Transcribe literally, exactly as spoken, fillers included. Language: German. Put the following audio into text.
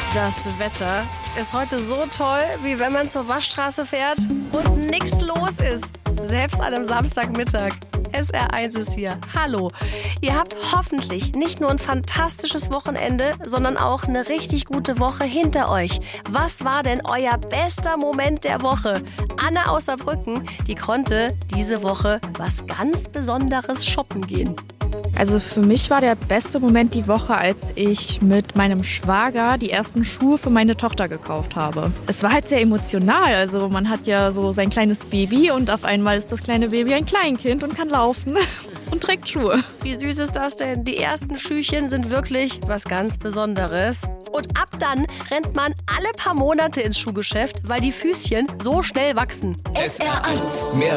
Das Wetter ist heute so toll, wie wenn man zur Waschstraße fährt und nichts los ist. Selbst an einem Samstagmittag. S R eins ist hier. Hallo. Ihr habt hoffentlich nicht nur ein fantastisches Wochenende, sondern auch eine richtig gute Woche hinter euch. Was war denn euer bester Moment der Woche? Anne aus Saarbrücken, die konnte diese Woche was ganz Besonderes shoppen gehen. Also für mich war der beste Moment die Woche, als ich mit meinem Schwager die ersten Schuhe für meine Tochter gekauft habe. Es war halt sehr emotional, also man hat ja so sein kleines Baby und auf einmal ist das kleine Baby ein Kleinkind und kann laufen und trägt Schuhe. Wie süß ist das denn? Die ersten Schüchen sind wirklich was ganz Besonderes. Und ab dann rennt man alle paar Monate ins Schuhgeschäft, weil die Füßchen so schnell wachsen. S R eins. Mehr